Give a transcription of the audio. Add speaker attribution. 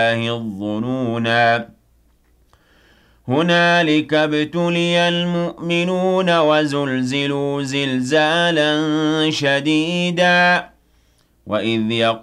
Speaker 1: الظُّنُونَا هُنَالِكَ ابْتُلِيَ الْمُؤْمِنُونَ وَزُلْزِلُوا زِلْزَالًا شَدِيدًا وَإِذْ يَقُولُ